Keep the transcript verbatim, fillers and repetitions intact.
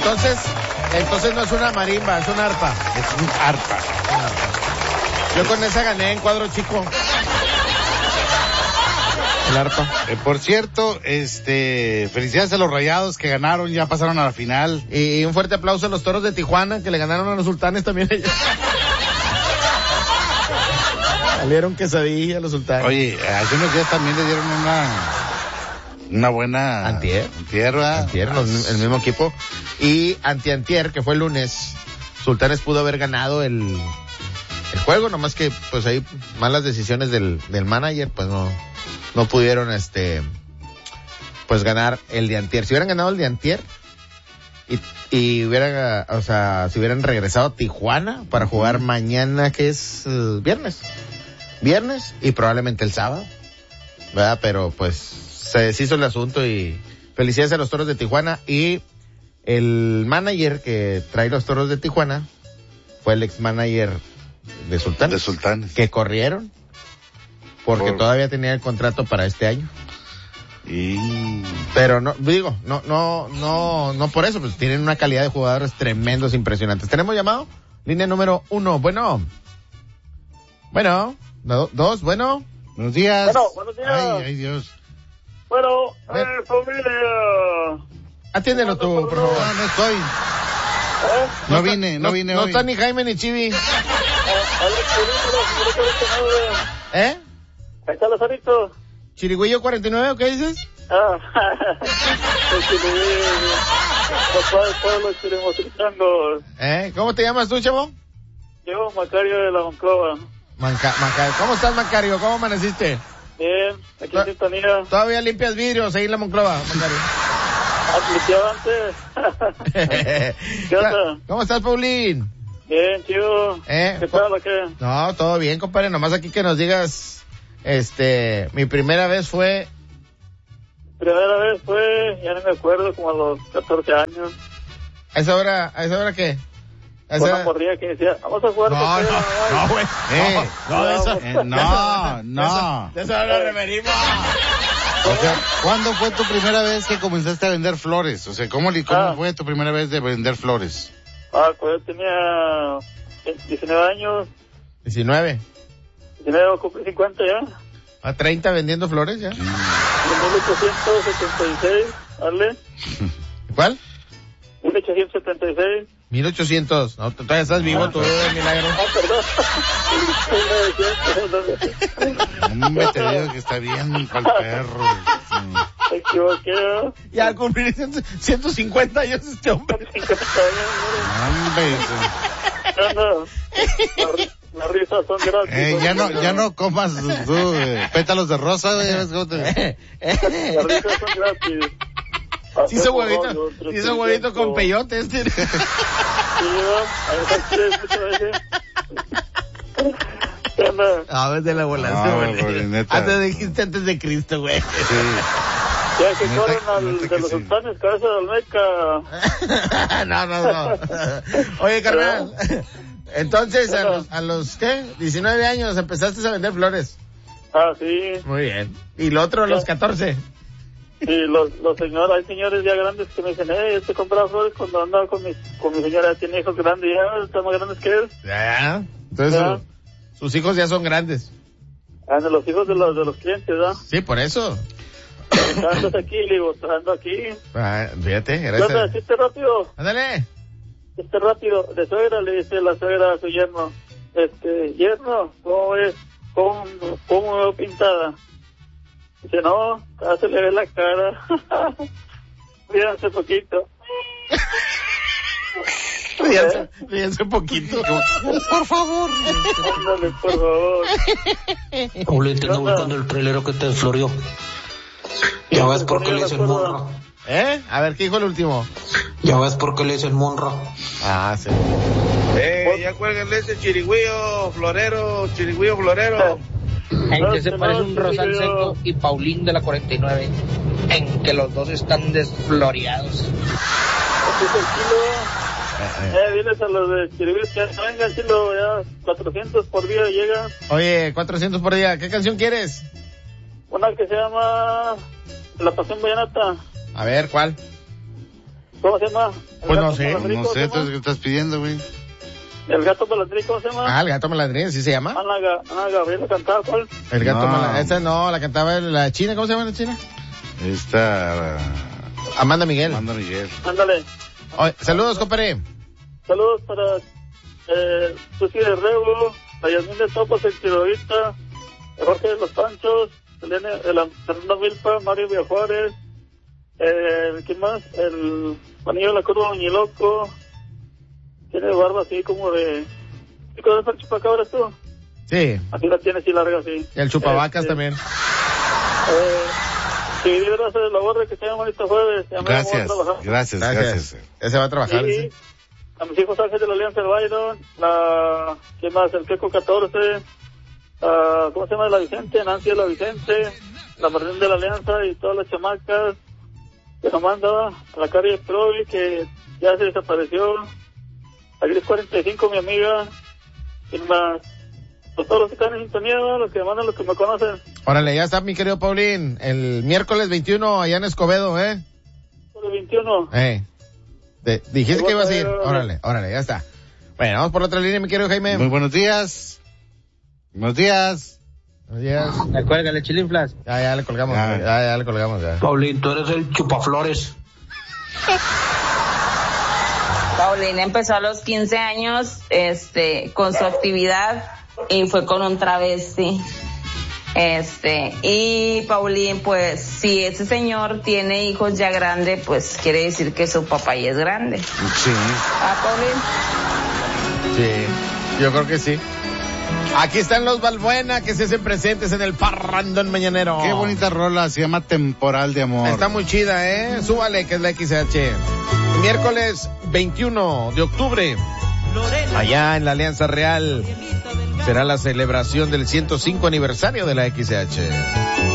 Entonces, entonces no es una marimba, es una arpa. Es un arpa. Yo con esa gané en cuadro chico. El arpa. Eh, por cierto, este, felicidades a los Rayados que ganaron, ya pasaron a la final. Y un fuerte aplauso a los Toros de Tijuana que le ganaron a los Sultanes también ellos. Salieron quesadilla a los Sultanes. Oye, hace unos días también le dieron una una buena antier, antier, ¿verdad? Antier, los, el mismo equipo. Y anti-antier, que fue el lunes, Sultanes pudo haber ganado el el juego, nomás que pues ahí malas decisiones del del manager, pues no no pudieron este pues ganar el de antier. Si hubieran ganado el de antier y y hubieran, o sea, si hubieran regresado a Tijuana para jugar uh-huh. mañana, que es uh, viernes. Viernes y probablemente el sábado, ¿verdad? Pero pues se deshizo el asunto y felicidades a los Toros de Tijuana. Y el manager que trae los Toros de Tijuana fue el ex manager de Sultanes. De Sultanes. Que corrieron porque por... todavía tenía el contrato para este año. Y... Pero no, digo, no, no, no, no por eso, pues tienen una calidad de jugadores tremendos, impresionantes. ¿Tenemos llamado? Línea número uno, bueno. Bueno. No, dos, bueno. Buenos días. Bueno, buenos días. Ay, ay, Dios. Bueno, eh, familia. Atiéndelo tú, por favor. No, no estoy. ¿Eh? No, no vine, está, no no vine no hoy. No está ni Jaime ni Chivi. ¿Eh? Ahí está Lazarito. ¿Chirigüillo cuarenta y nueve o qué dices? Ah, el Chirigüillo. Papá del pueblo, estaremos escuchando. ¿Eh? ¿Cómo te llamas tú, chavo? Yo, Macario de la Monclova. Manca, Macario. ¿Cómo estás, Macario? ¿Cómo amaneciste? Bien, aquí en sintonía. Todavía limpias vidrios ahí en la Monclova, Macario. antes. ¿Qué onda? ¿Cómo estás, Paulín? Bien, chido. ¿Eh? ¿Qué tal o qué? No, todo bien, compadre. Nomás aquí que nos digas, este, mi primera vez fue... Primera vez fue, ya no me acuerdo, como a los catorce años. ¿A esa hora, a esa hora qué? Con una morrilla que decía, vamos a jugar. No, no, no, güey. Eh, no, de eso, eh, no, no. De eso no nos referimos. O sea, ¿cuándo fue tu primera vez que comenzaste a vender flores? O sea, ¿cómo, cómo ah. fue tu primera vez de vender flores? Ah, pues yo tenía diecinueve años. ¿diecinueve? diecinueve, cumplí cincuenta ya. ¿A treinta vendiendo flores ya? En mil ochocientos setenta y seis, ¿vale? ¿Cuál? mil ochocientos setenta y seis. mil ochocientos. No, todavía estás vivo, ah, tú, milagro. Ah, perdón. Hombre, te digo que está bien para el perro. Me equivoqué. Ya cumplir ciento cincuenta años este hombre. cincuenta Hombre. No, no. Las risas son gratis. Eh, ya no, ya no comas tú, eh, pétalos de rosa, güey. Las risas son gratis. Sí hizo huevito, sí hizo huevito con peyote este. Sí, a ver de la volancia, no, güey. Antes dijiste antes de Cristo, güey. Sí. Ya que corren al de los sultanes, cabeza de Olmeca. No, no, no. Oye, carnal. Entonces, a los, a los, ¿qué? diecinueve años empezaste a vender flores. Ah, sí. Muy bien. ¿Y lo otro a los catorce? Sí, los, los señores, hay señores ya grandes que me dicen, eh, yo te compraba flores cuando andaba con mi, con mi señora, tiene hijos grandes, ya están más grandes que él. Ya, entonces ¿Ya? Su, sus hijos ya son grandes. Ah, de los hijos de los, de los clientes, ¿verdad? Sí, por eso. Andas aquí, le digo, ando aquí. Ah, fíjate, gracias. ¿Qué onda? rápido? Ándale. Este rápido, de suegra, le dice la suegra a su yerno, este, yerno, ¿cómo es? ¿Cómo, cómo me veo pintada? Dice, no, se le ve la cara. Ríanse poquito. Ríanse, ríanse poquito. Por favor. Ándale, por favor. Paulín, te ando buscando el trailero que te florió. Ya ves por qué le dice el monro. ¿Eh? A ver, ¿qué dijo el último? Ya ves por qué le dice el monro. Ah, sí. Eh, ya cuélguenle ese chirigüillo florero, chirigüillo florero. En que se parece un rosal seco y Paulín de la cuarenta y nueve. En que los dos están desfloreados. Este es el kilo. Eh, diles a los de chirigüillos que vengan, chilo, ya cuatrocientos por día llega. Oye, cuatrocientos por día. ¿Qué canción quieres? Una que se llama La Pasión Vallenata. A ver, ¿cuál? ¿Cómo se llama? El Pues no gato sé, malandrín, No ¿cómo sé, se entonces, llama? ¿qué estás pidiendo, güey? El gato malandrín, ¿cómo se llama? Ah, el gato malandrín, ¿sí se llama? Ana, Ga- Ana Gabriela cantaba, ¿cuál? El gato No. malandrín. Esa no, la cantaba la china, ¿cómo se llama la china? Esta... Amanda Miguel. Amanda Miguel. Ándale. Oye, saludos, compadre. Saludos para eh, Susi de Rebo, a Yasmín de Topos, el Chirovita, Jorge de los Panchos, Elena, el Fernando Milpa, Mario Villajuárez, eh, ¿quién más? El Juanillo de la Curva Doñiloco, tiene barba así como de... ¿Y con esa chupacabras tú? Sí. Así la tiene, así larga, así. Y el chupavacas Este, también. Eh, sí, gracias a la borra que se llama este jueves. Ya me vamos a Gracias, trabajar. gracias, Gracias. gracias. Ese va a trabajar. Y ese. a mis hijos Ángel de la Alianza del Byron, la, ¿quién más? El Queco catorce, uh, ¿cómo se llama? La Vicente, Nancy de la Vicente, la Martín de la Alianza y todas las chamacas que nos manda, a la Cari Provi que ya se desapareció, a Gris cuarenta y cinco, mi amiga, y más, pues todos los que están en sintonía, ¿no? Los que me mandan, los que me conocen. Órale, ya está mi querido Paulín. El miércoles veintiuno allá en Escobedo, ¿eh? Por el veintiuno. Eh. De- dijiste que ibas a ir. Órale. Órale, órale, ya está. Bueno, vamos por la otra línea, mi querido Jaime. Muy buenos días. Buenos días. Buenos días. Cuélgale, Chilinflas. Ya, ya le colgamos. Ya. Ya, ya le colgamos, ya. Paulín, tú eres el chupaflores. Paulina empezó a los quince años, este, con su actividad y fue con un travesti. Este, y Paulín, pues, si ese señor tiene hijos ya grandes, pues quiere decir que su papá ya es grande. Sí. ¿Ah, Paulín? Sí, yo creo que sí. Aquí están los Balbuena que se hacen presentes en el Parrandón Mañanero. Qué bonita rola, se llama Temporal de Amor. Está muy chida, ¿eh? Súbale, que es la X H. Miércoles veintiuno de octubre, allá en la Alianza Real, será la celebración del ciento cinco aniversario de la X H.